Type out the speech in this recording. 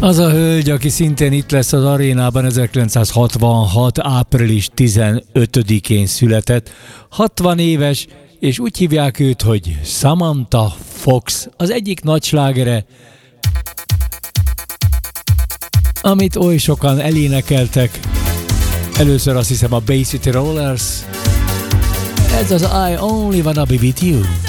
Az a hölgy, aki szintén itt lesz az arénában 1966. április 15-én született, 60 éves, és úgy hívják őt, hogy Samantha Fox. Az egyik nagy slágere, amit oly sokan elénekeltek, először azt hiszem a Bay City Rollers, ez az I Only Wanna Be With You.